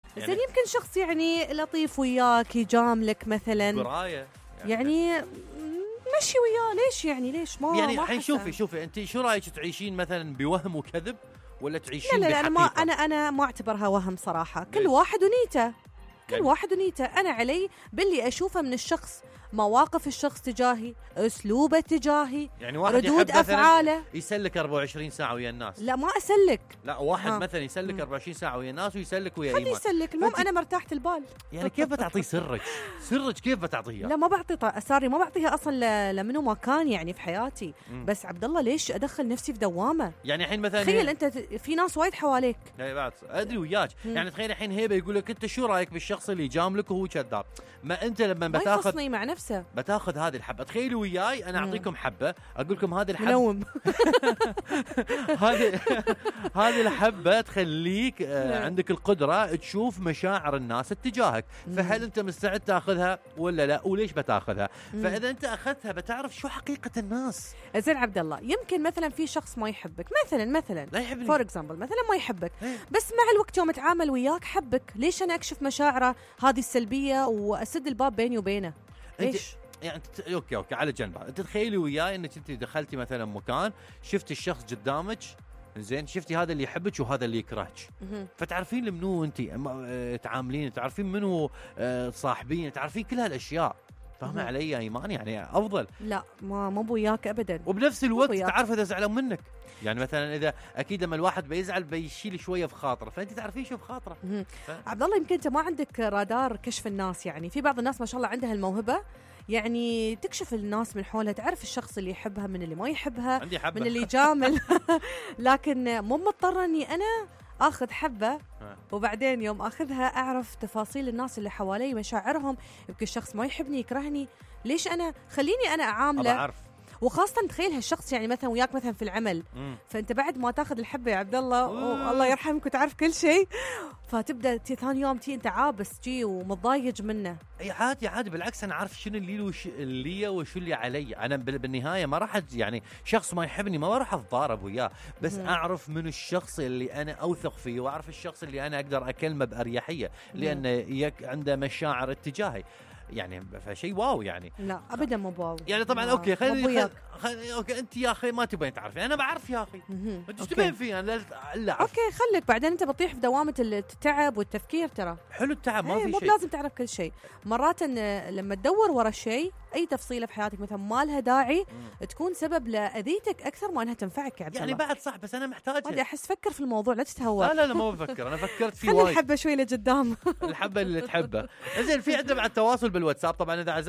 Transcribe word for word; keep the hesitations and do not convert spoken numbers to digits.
زين يعني يمكن شخص يعني لطيف وياك يجاملك مثلا قرايه يعني, يعني مشي وياه، ليش يعني ليش ما يعني ما الحين شوفي شوفي انت شو رايك تعيشين مثلا بوهم وكذب ولا تعيشين لا لا بحقيقه؟ انا ما انا انا ما اعتبرها وهم صراحه. كل ليش؟ واحد ونيته، كل يعني واحد ونيته. انا علي باللي اشوفه من الشخص، مواقف الشخص تجاهي، اسلوبه تجاهي، يعني واحد ردود افعاله. يسلك أربعة وعشرين ساعه ويا الناس. لا ما اسلك. لا واحد ها. مثلا يسلك أربعة وعشرين ساعه ويا الناس ويسلك ويا خلي ايمان. يسلك، المهم فأنت- انا مرتاحه البال. يعني كيف بتعطيه سرك؟ سرك كيف بتعطيه؟ لا ما بعطي ط- اسراري ما بعطيها اصلا ل- لمنو ما كان يعني في حياتي. مم. بس عبد الله ليش ادخل نفسي في دوامه؟ يعني الحين مثلا تخيل هي- انت ت- في ناس وايد حواليك. هي بعد ادري وياك. مم. يعني تخيل الحين هيبه يقول لك انت شو رايك بالشخص اللي يجاملك وهو كذاب؟ ما انت لما ما بتاخذ يخصني مع نفسه. بتاخذ هذه الحبه، تخيلوا وياي انا مم. اعطيكم حبه اقول لكم هذه الحبه منوم. هذه هذه الحبه تخليك آه نعم. عندك القدره تشوف مشاعر الناس اتجاهك، مم. فهل انت مستعد تاخذها ولا لا وليش بتاخذها؟ مم. فاذا انت اخذتها بتعرف شو حقيقه الناس. زين عبد الله، يمكن مثلا في شخص ما يحبك مثلا مثلا لا يحبني فور اكزامبل مثلا ما يحبك، إيه. بس مع الوقت يوم اتعامل وياك حبك، ليش انا اكشف مشاعره هذه السلبيه واسد الباب بيني وبينه؟ ليش؟ يعني انت اوكي اوكي على جنب، انت تخيلي وياي انك انت دخلتي مثلا مكان شفتي الشخص قدامك زين، شفتي هذا اللي يحبك وهذا اللي يكرهك، مهم. فتعرفين منو انت اه تعاملين، تعرفين منو اه صاحبين، تعرفين كل هالاشياء. فاهمه مهم. علي يا ايمان؟ يعني افضل. لا ما مو بوياك ابدا. وبنفس الوقت وياك. تعرف اذا زعلان منك، يعني مثلا اذا اكيد لما الواحد بيزعل بيشيل شويه في خاطره، فانت تعرفين شو في خاطره. مهم. ف... عبد الله يمكن انت ما عندك رادار كشف الناس، يعني في بعض الناس ما شاء الله عندها الموهبه يعني تكشف الناس من حولها، تعرف الشخص اللي يحبها من اللي ما يحبها، عندي حبه من اللي يجامل. لكن مو مضطره اني انا اخذ حبه ها. وبعدين يوم اخذها اعرف تفاصيل الناس اللي حوالي، مشاعرهم. يمكن الشخص ما يحبني يكرهني، ليش انا خليني انا ابى اعامله؟ اعرف. وخاصه تخيل هالشخص يعني مثلا وياك مثلا في العمل، مم. فانت بعد ما تاخذ الحبه يا عبد الله أوه. الله يرحمك وتعرف كل شيء، فتبدا تي ثاني يوم تي انت عابس جي ومتضايج منه. اي عادي عادي، بالعكس انا عارف شنو اللي وش اللي وشو اللي علي. انا بال- بالنهايه ما راح أت- يعني شخص ما يحبني ما راح اتضارب وياه، بس مم. اعرف من الشخص اللي انا اوثق فيه، واعرف الشخص اللي انا اقدر اكلمه باريحيه، لانه يك عنده مشاعر اتجاهي. يعني فشيء واو يعني. لا ابدا مو بواو. يعني طبعا ما- اوكي مو خليني بوياك. خل... اوكي انت يا اخي ما تبين تعرفين، انا بعرف يا اخي. مهم. انت أوكي. تبين فيه انا لا أعرف. اوكي خليك بعدين انت بتطيح في دوامه التعب والتفكير ترى. حلو التعب ما إيه، في مو شيء. لازم تعرف كل شيء. مرات إن لما تدور ورا شيء، اي تفصيله في حياتك مثلا ما لها داعي مم. تكون سبب لاذيتك اكثر ما انها تنفعك يا عبد يعني الله. بعد صح، بس انا ما محتاج. ادري احس فكر في الموضوع لا تتهور. لا لا لا ما بفكر، انا فكرت فيه خلي وايد. الحبه شوي لقدام. الحبه اللي تحبه. زين في عندنا بعد تواصل بالواتساب طبعا اذا